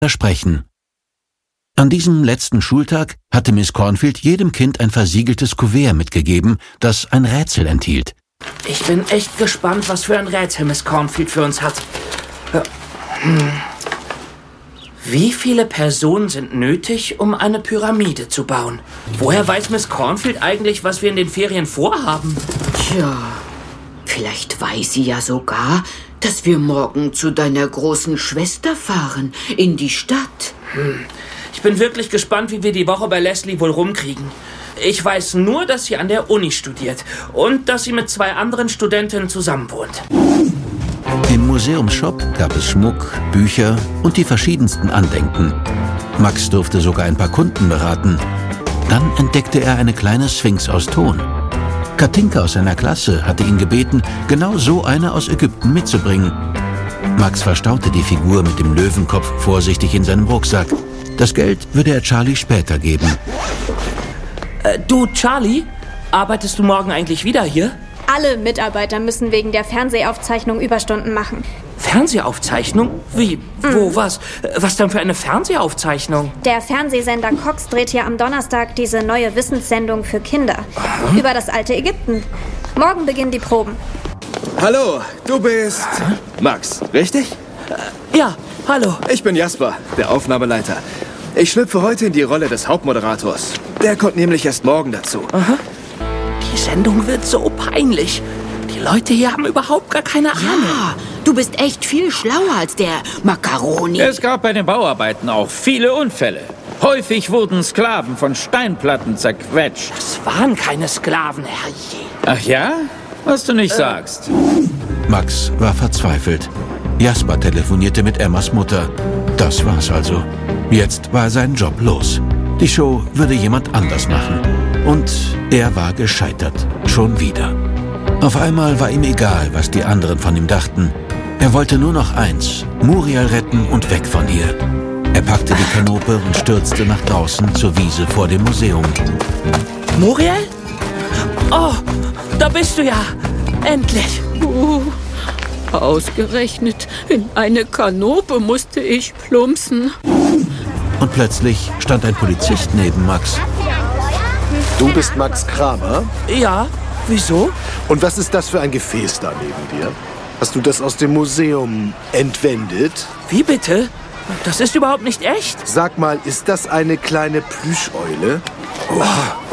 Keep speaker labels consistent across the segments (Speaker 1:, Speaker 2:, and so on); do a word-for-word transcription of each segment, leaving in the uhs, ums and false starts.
Speaker 1: sprechen. An diesem letzten Schultag hatte Miss Cornfield jedem Kind ein versiegeltes Kuvert mitgegeben, das ein Rätsel enthielt.
Speaker 2: Ich bin echt gespannt, was für ein Rätsel Miss Cornfield für uns hat. Hm. Wie viele Personen sind nötig, um eine Pyramide zu bauen? Woher weiß Miss Cornfield eigentlich, was wir in den Ferien vorhaben?
Speaker 3: Tja, vielleicht weiß sie ja sogar, dass wir morgen zu deiner großen Schwester fahren, in die Stadt.
Speaker 2: Hm. Ich bin wirklich gespannt, wie wir die Woche bei Leslie wohl rumkriegen. Ich weiß nur, dass sie an der Uni studiert und dass sie mit zwei anderen Studentinnen zusammenwohnt.
Speaker 1: Im Museumsshop gab es Schmuck, Bücher und die verschiedensten Andenken. Max durfte sogar ein paar Kunden beraten. Dann entdeckte er eine kleine Sphinx aus Ton. Katinka aus seiner Klasse hatte ihn gebeten, genau so eine aus Ägypten mitzubringen. Max verstaute die Figur mit dem Löwenkopf vorsichtig in seinem Rucksack. Das Geld würde er Charlie später geben.
Speaker 2: Äh, du, Charlie, arbeitest du morgen eigentlich wieder hier?
Speaker 4: Alle Mitarbeiter müssen wegen der Fernsehaufzeichnung Überstunden machen.
Speaker 2: Fernsehaufzeichnung? Wie? Mhm. Wo? Was? Was denn für eine Fernsehaufzeichnung?
Speaker 4: Der Fernsehsender Cox dreht hier am Donnerstag diese neue Wissenssendung für Kinder. Mhm. Über das alte Ägypten. Morgen beginnen die Proben.
Speaker 5: Hallo, du bist Max, richtig?
Speaker 2: Äh, ja, hallo.
Speaker 5: Ich bin Jasper, der Aufnahmeleiter. Ich schlüpfe heute in die Rolle des Hauptmoderators. Der kommt nämlich erst morgen dazu.
Speaker 2: Aha. Die Sendung wird so peinlich. Die Leute hier haben überhaupt gar keine Ahnung.
Speaker 3: Ja, du bist echt viel schlauer als der Macaroni.
Speaker 6: Es gab bei den Bauarbeiten auch viele Unfälle. Häufig wurden Sklaven von Steinplatten zerquetscht.
Speaker 2: Das waren keine Sklaven, herrje.
Speaker 6: Ach ja? Was du nicht äh. sagst.
Speaker 1: Max war verzweifelt. Jasper telefonierte mit Emmas Mutter. Das war's also. Jetzt war sein Job los. Die Show würde jemand anders machen. Und er war gescheitert. Schon wieder. Auf einmal war ihm egal, was die anderen von ihm dachten. Er wollte nur noch eins: Muriel retten und weg von ihr. Er packte die Kanope und stürzte nach draußen zur Wiese vor dem Museum.
Speaker 2: Muriel? Oh, da bist du ja. Endlich.
Speaker 3: Uh, ausgerechnet in eine Kanope musste ich plumpsen.
Speaker 1: Und plötzlich stand ein Polizist neben Max.
Speaker 7: Du bist Max Kramer?
Speaker 2: Ja, wieso?
Speaker 7: Und was ist das für ein Gefäß da neben dir? Hast du das aus dem Museum entwendet?
Speaker 2: Wie bitte? Das ist überhaupt nicht echt.
Speaker 7: Sag mal, ist das eine kleine Plüscheule? Oh.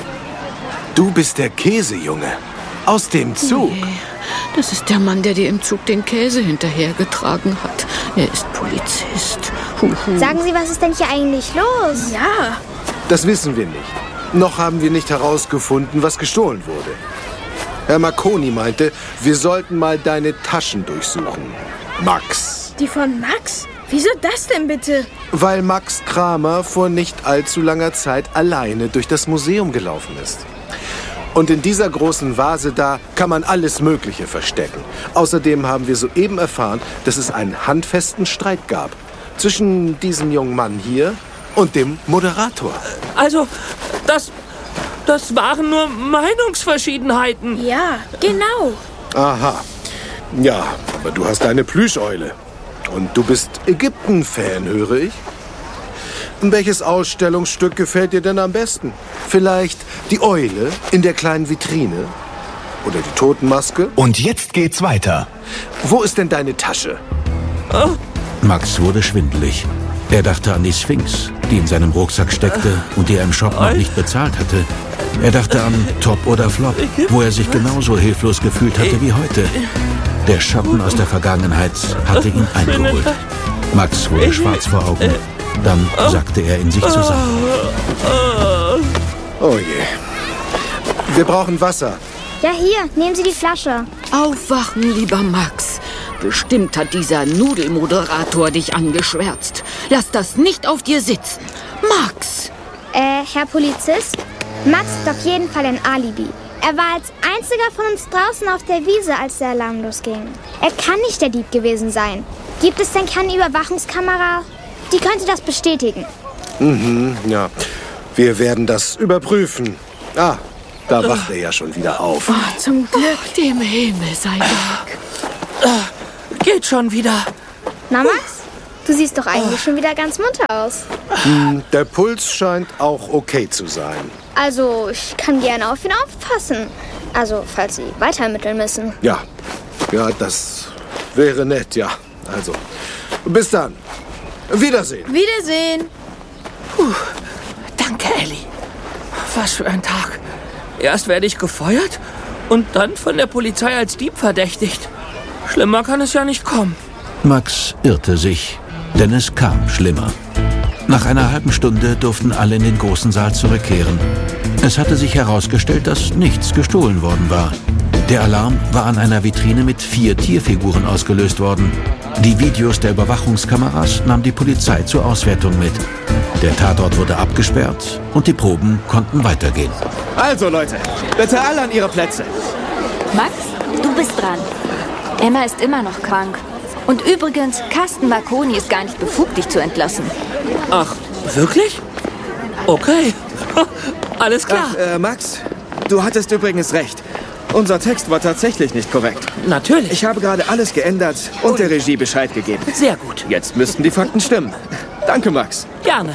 Speaker 7: Du bist der Käsejunge. Aus dem Zug.
Speaker 3: Nee, das ist der Mann, der dir im Zug den Käse hinterhergetragen hat. Er ist Polizist. Huhu.
Speaker 8: Sagen Sie, was ist denn hier eigentlich los?
Speaker 4: Ja.
Speaker 7: Das wissen wir nicht. Noch haben wir nicht herausgefunden, was gestohlen wurde. Herr Marconi meinte, wir sollten mal deine Taschen durchsuchen. Max.
Speaker 8: Die von Max? Wieso das denn bitte?
Speaker 7: Weil Max Kramer vor nicht allzu langer Zeit alleine durch das Museum gelaufen ist. Und in dieser großen Vase da kann man alles Mögliche verstecken. Außerdem haben wir soeben erfahren, dass es einen handfesten Streit gab zwischen diesem jungen Mann hier und dem Moderator.
Speaker 2: Also, das, das waren nur Meinungsverschiedenheiten.
Speaker 8: Ja, genau.
Speaker 7: Aha. Ja, aber du hast eine Plüscheule. Und du bist Ägypten-Fan, höre ich. Welches Ausstellungsstück gefällt dir denn am besten? Vielleicht die Eule in der kleinen Vitrine? Oder die Totenmaske?
Speaker 9: Und jetzt geht's weiter.
Speaker 7: Wo ist denn deine Tasche?
Speaker 2: Oh.
Speaker 1: Max wurde schwindelig. Er dachte an die Sphinx, die in seinem Rucksack steckte und die er im Shop noch nicht bezahlt hatte. Er dachte an Top oder Flop, wo er sich genauso hilflos gefühlt hatte wie heute. Der Schatten aus der Vergangenheit hatte ihn eingeholt. Max wurde schwarz vor Augen. Dann sackte er in sich zusammen.
Speaker 7: Oh je. Wir brauchen Wasser.
Speaker 8: Ja, hier, nehmen Sie die Flasche.
Speaker 3: Aufwachen, lieber Max. Bestimmt hat dieser Nudelmoderator dich angeschwärzt. Lass das nicht auf dir sitzen. Max!
Speaker 8: Äh, Herr Polizist? Max hat auf jeden Fall ein Alibi. Er war als einziger von uns draußen auf der Wiese, als der Alarm losging. Er kann nicht der Dieb gewesen sein. Gibt es denn keine Überwachungskamera? Die könnte das bestätigen.
Speaker 7: Mhm, ja. Wir werden das überprüfen. Ah, da wacht er ja schon wieder auf.
Speaker 3: Oh, zum Glück, dem Himmel sei Dank.
Speaker 2: Geht schon wieder.
Speaker 8: Na, Max? Du siehst doch eigentlich schon wieder ganz munter aus.
Speaker 7: Der Puls scheint auch okay zu sein.
Speaker 8: Also, ich kann gerne auf ihn aufpassen. Also, falls Sie weiterermitteln müssen.
Speaker 7: Ja, ja, das wäre nett, ja. Also, bis dann. Wiedersehen.
Speaker 9: Wiedersehen.
Speaker 2: Puh, danke, Ellie. Was für ein Tag. Erst werde ich gefeuert und dann von der Polizei als Dieb verdächtigt. Schlimmer kann es ja nicht kommen.
Speaker 1: Max irrte sich, denn es kam schlimmer. Nach einer halben Stunde durften alle in den großen Saal zurückkehren. Es hatte sich herausgestellt, dass nichts gestohlen worden war. Der Alarm war an einer Vitrine mit vier Tierfiguren ausgelöst worden. Die Videos der Überwachungskameras nahm die Polizei zur Auswertung mit. Der Tatort wurde abgesperrt und die Proben konnten weitergehen.
Speaker 5: Also Leute, bitte alle an ihre Plätze.
Speaker 10: Max, du bist dran. Emma ist immer noch krank. Und übrigens, Carsten Marconi ist gar nicht befugt, dich zu entlassen.
Speaker 2: Ach, wirklich? Okay. Alles klar.
Speaker 5: Ach, äh, Max, du hattest übrigens recht. Unser Text war tatsächlich nicht korrekt.
Speaker 2: Natürlich.
Speaker 5: Ich habe gerade alles geändert und der Regie Bescheid gegeben.
Speaker 2: Sehr gut.
Speaker 5: Jetzt müssten die Fakten stimmen. Danke, Max.
Speaker 2: Gerne.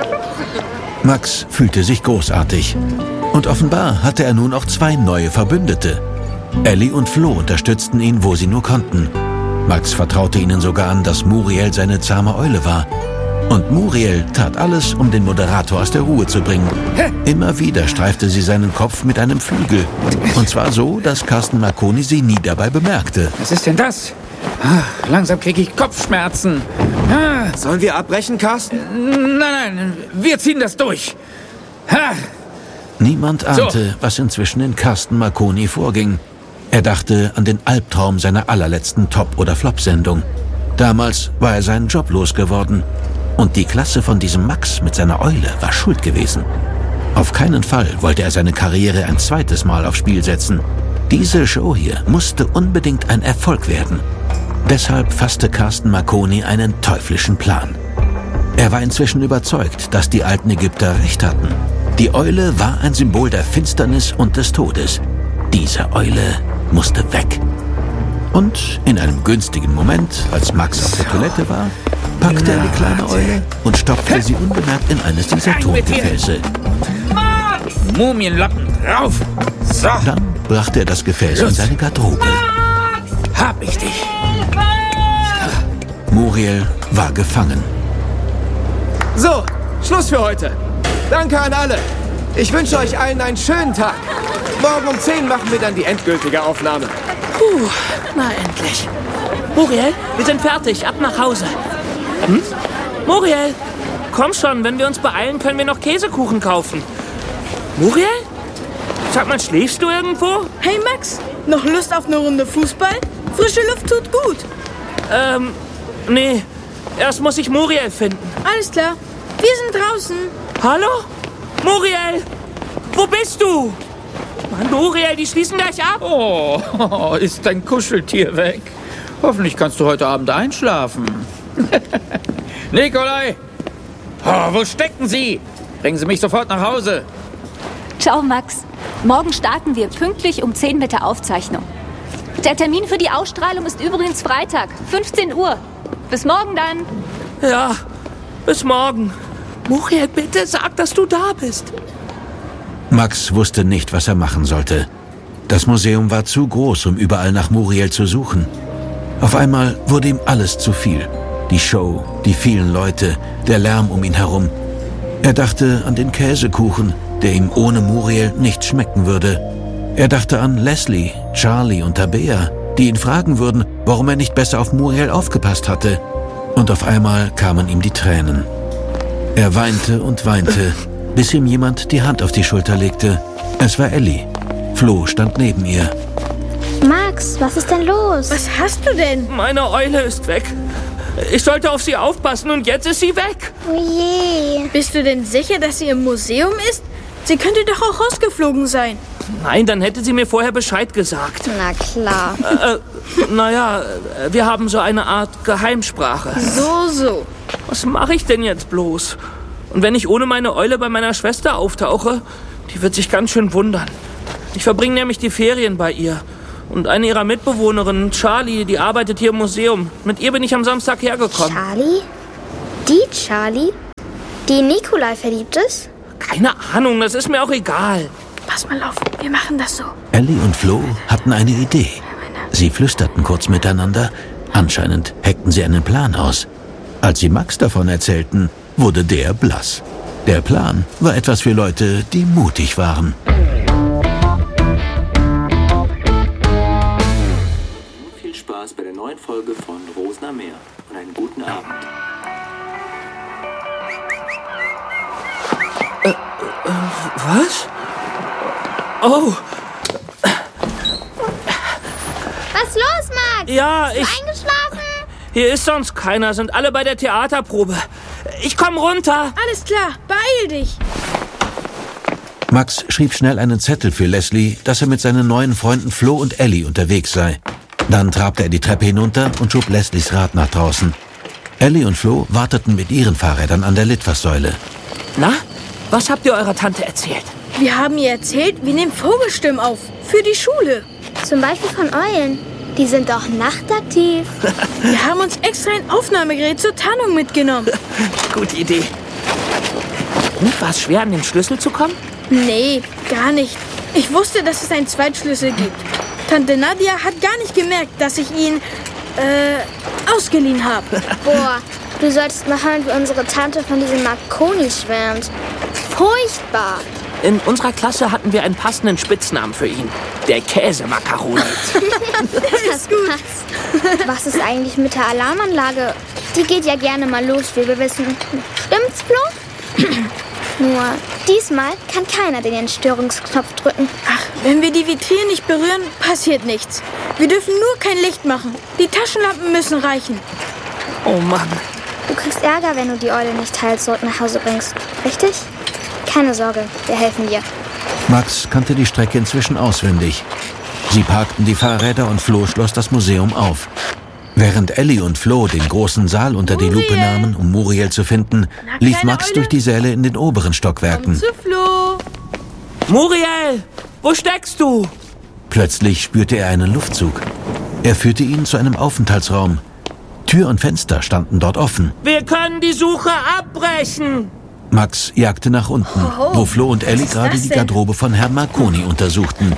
Speaker 1: Max fühlte sich großartig. Und offenbar hatte er nun auch zwei neue Verbündete. Ellie und Flo unterstützten ihn, wo sie nur konnten. Max vertraute ihnen sogar an, dass Muriel seine zahme Eule war. Und Muriel tat alles, um den Moderator aus der Ruhe zu bringen. Immer wieder streifte sie seinen Kopf mit einem Flügel. Und zwar so, dass Carsten Marconi sie nie dabei bemerkte.
Speaker 6: Was ist denn das? Ah, langsam kriege ich Kopfschmerzen. Ah.
Speaker 5: Sollen wir abbrechen, Carsten?
Speaker 6: Nein, nein, wir ziehen das durch. Ah.
Speaker 1: Niemand ahnte,
Speaker 6: so.
Speaker 1: was inzwischen in Carsten Marconi vorging. Er dachte an den Albtraum seiner allerletzten Top- oder Flop-Sendung. Damals war er seinen Job losgeworden. Und die Klasse von diesem Max mit seiner Eule war schuld gewesen. Auf keinen Fall wollte er seine Karriere ein zweites Mal aufs Spiel setzen. Diese Show hier musste unbedingt ein Erfolg werden. Deshalb fasste Carsten Marconi einen teuflischen Plan. Er war inzwischen überzeugt, dass die alten Ägypter recht hatten. Die Eule war ein Symbol der Finsternis und des Todes. Diese Eule musste weg. Und in einem günstigen Moment, als Max auf der Toilette war, packte er die kleine Eule und stopfte sie unbemerkt in eines dieser Tongefäße.
Speaker 6: Mumienlappen drauf! So!
Speaker 1: Dann brachte er das Gefäß in seine Garderobe.
Speaker 6: Hab ich dich!
Speaker 1: Muriel war gefangen.
Speaker 5: So, Schluss für heute. Danke an alle. Ich wünsche euch allen einen schönen Tag. Morgen um zehn machen wir dann die endgültige Aufnahme.
Speaker 2: Puh, na endlich. Muriel, wir sind fertig. Ab nach Hause. Hm? Muriel, komm schon. Wenn wir uns beeilen, können wir noch Käsekuchen kaufen. Muriel? Sag mal, schläfst du irgendwo?
Speaker 9: Hey Max, noch Lust auf eine Runde Fußball? Frische Luft tut gut.
Speaker 2: Ähm, nee. Erst muss ich Muriel finden.
Speaker 9: Alles klar, wir sind draußen.
Speaker 2: Hallo? Muriel, wo bist du? Mann, Muriel, die schließen gleich ab.
Speaker 6: Oh, ist dein Kuscheltier weg? Hoffentlich kannst du heute Abend einschlafen. Nikolai! Oh, wo stecken Sie? Bringen Sie mich sofort nach Hause.
Speaker 10: Ciao, Max. Morgen starten wir pünktlich um zehn mit der Aufzeichnung. Der Termin für die Ausstrahlung ist übrigens Freitag, fünfzehn Uhr. Bis morgen dann.
Speaker 2: Ja, bis morgen. Muriel, bitte sag, dass du da bist.
Speaker 1: Max wusste nicht, was er machen sollte. Das Museum war zu groß, um überall nach Muriel zu suchen. Auf einmal wurde ihm alles zu viel. Die Show, die vielen Leute, der Lärm um ihn herum. Er dachte an den Käsekuchen, der ihm ohne Muriel nicht schmecken würde. Er dachte an Leslie, Charlie und Tabea, die ihn fragen würden, warum er nicht besser auf Muriel aufgepasst hatte. Und auf einmal kamen ihm die Tränen. Er weinte und weinte, bis ihm jemand die Hand auf die Schulter legte. Es war Ellie. Flo stand neben ihr.
Speaker 8: Max, was ist denn los?
Speaker 9: Was hast du denn?
Speaker 2: Meine Eule ist weg. Ich sollte auf sie aufpassen und jetzt ist sie weg.
Speaker 8: Oh je.
Speaker 9: Bist du denn sicher, dass sie im Museum ist? Sie könnte doch auch rausgeflogen sein.
Speaker 2: Nein, dann hätte sie mir vorher Bescheid gesagt.
Speaker 8: Na klar.
Speaker 2: Äh, äh, naja, wir haben so eine Art Geheimsprache.
Speaker 9: So, so.
Speaker 2: Was mache ich denn jetzt bloß? Und wenn ich ohne meine Eule bei meiner Schwester auftauche, die wird sich ganz schön wundern. Ich verbringe nämlich die Ferien bei ihr. Und eine ihrer Mitbewohnerinnen, Charlie, die arbeitet hier im Museum. Mit ihr bin ich am Samstag hergekommen.
Speaker 8: Charlie? Die Charlie? Die in Nikolai verliebt ist?
Speaker 2: Keine Ahnung, das ist mir auch egal.
Speaker 9: Pass mal auf, wir machen das so.
Speaker 1: Ellie und Flo hatten eine Idee. Sie flüsterten kurz miteinander. Anscheinend heckten sie einen Plan aus. Als sie Max davon erzählten, wurde der blass. Der Plan war etwas für Leute, die mutig waren.
Speaker 11: Viel Spaß bei der neuen Folge von Rosener Meer und einen guten Abend.
Speaker 2: Äh, äh, was? Oh.
Speaker 8: Was los, Max?
Speaker 2: Ja,
Speaker 8: Bist du
Speaker 2: ich...
Speaker 8: eingeschlafen?
Speaker 2: Hier ist sonst keiner, sind alle bei der Theaterprobe. Ich komm runter.
Speaker 9: Alles klar, beeil dich.
Speaker 1: Max schrieb schnell einen Zettel für Leslie, dass er mit seinen neuen Freunden Flo und Ellie unterwegs sei. Dann trabte er die Treppe hinunter und schob Leslies Rad nach draußen. Ellie und Flo warteten mit ihren Fahrrädern an der Litfaßsäule.
Speaker 2: Na, was habt ihr eurer Tante erzählt?
Speaker 9: Wir haben ihr erzählt, wir nehmen Vogelstimmen auf. Für die Schule.
Speaker 8: Zum Beispiel von Eulen. Die sind doch nachtaktiv.
Speaker 9: Wir haben uns extra ein Aufnahmegerät zur Tarnung mitgenommen.
Speaker 2: Gute Idee. Und war es schwer, an den Schlüssel zu kommen?
Speaker 9: Nee, gar nicht. Ich wusste, dass es einen Zweitschlüssel gibt. Tante Nadia hat gar nicht gemerkt, dass ich ihn, äh, ausgeliehen habe.
Speaker 8: Boah, du solltest mal hören, wie unsere Tante von diesem Marconi schwärmt. Furchtbar.
Speaker 2: In unserer Klasse hatten wir einen passenden Spitznamen für ihn. Der Käsemakaroni.
Speaker 8: Das passt. Was ist eigentlich mit der Alarmanlage? Die geht ja gerne mal los, wie wir wissen. Stimmt's, Flo? Nur diesmal kann keiner den Entstörungsknopf drücken.
Speaker 9: Ach, wenn wir die Vitrine nicht berühren, passiert nichts. Wir dürfen nur kein Licht machen. Die Taschenlampen müssen reichen.
Speaker 2: Oh Mann.
Speaker 8: Du kriegst Ärger, wenn du die Eule nicht heil zurück nach Hause bringst. Richtig? Keine Sorge, wir helfen dir.
Speaker 1: Max kannte die Strecke inzwischen auswendig. Sie parkten die Fahrräder und Flo schloss das Museum auf. Während Ellie und Flo den großen Saal unter die Lupe nahmen, um Muriel zu finden,
Speaker 9: Na,
Speaker 1: lief Max
Speaker 9: Eule?
Speaker 1: durch die Säle in den oberen Stockwerken.
Speaker 9: Komm zu Flo.
Speaker 2: Muriel, wo steckst du?
Speaker 1: Plötzlich spürte er einen Luftzug. Er führte ihn zu einem Aufenthaltsraum. Tür und Fenster standen dort offen.
Speaker 2: Wir können die Suche abbrechen.
Speaker 1: Max jagte nach unten,
Speaker 9: Oh,
Speaker 1: wo Flo und Ellie
Speaker 9: was ist
Speaker 1: gerade
Speaker 9: das
Speaker 1: die
Speaker 9: denn?
Speaker 1: Garderobe von Herrn Marconi untersuchten.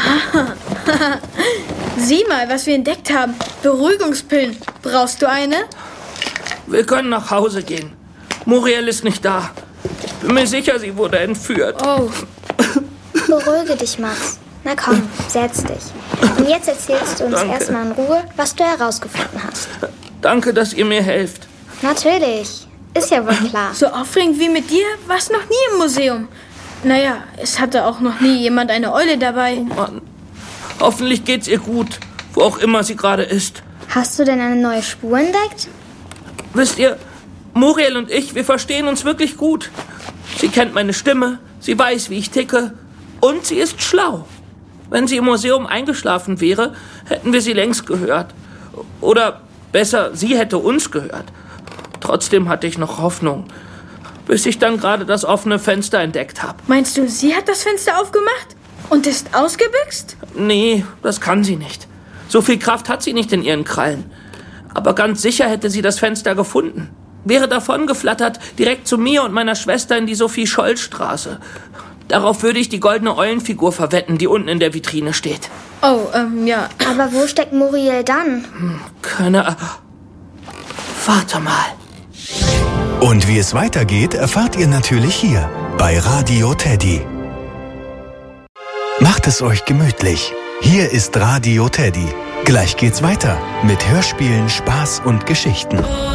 Speaker 9: Sieh mal, was wir entdeckt haben. Beruhigungspillen. Brauchst du eine?
Speaker 2: Wir können nach Hause gehen. Muriel ist nicht da. Ich bin mir sicher, sie wurde entführt.
Speaker 9: Oh,
Speaker 8: Beruhige dich, Max. Na komm, setz dich. Und jetzt erzählst du uns
Speaker 2: Danke.
Speaker 8: erstmal in Ruhe, was du herausgefunden hast.
Speaker 2: Danke, dass ihr mir helft.
Speaker 8: Natürlich. Ist ja wohl klar.
Speaker 9: so aufregend wie mit dir war es noch nie im Museum. Naja, es hatte auch noch nie jemand eine Eule dabei.
Speaker 2: Mann. Hoffentlich geht's ihr gut, wo auch immer sie gerade ist.
Speaker 8: Hast du denn eine neue Spur entdeckt?
Speaker 2: Wisst ihr, Muriel und ich, wir verstehen uns wirklich gut. Sie kennt meine Stimme, sie weiß, wie ich ticke und sie ist schlau. Wenn sie im Museum eingeschlafen wäre, hätten wir sie längst gehört. Oder besser, sie hätte uns gehört. Trotzdem hatte ich noch Hoffnung, bis ich dann gerade das offene Fenster entdeckt habe.
Speaker 9: Meinst du, sie hat das Fenster aufgemacht und ist ausgebüxt?
Speaker 2: Nee, das kann sie nicht. So viel Kraft hat sie nicht in ihren Krallen. Aber ganz sicher hätte sie das Fenster gefunden. Wäre davon geflattert, direkt zu mir und meiner Schwester in die Sophie-Scholl-Straße. Darauf würde ich die goldene Eulenfigur verwetten, die unten in der Vitrine steht.
Speaker 9: Oh, ähm, ja.
Speaker 8: Aber wo steckt Muriel dann?
Speaker 2: Keine... Ah- Warte mal.
Speaker 12: Und wie es weitergeht, erfahrt ihr natürlich hier bei Radio Teddy. Macht es euch gemütlich. Hier ist Radio Teddy. Gleich geht's weiter mit Hörspielen, Spaß und Geschichten.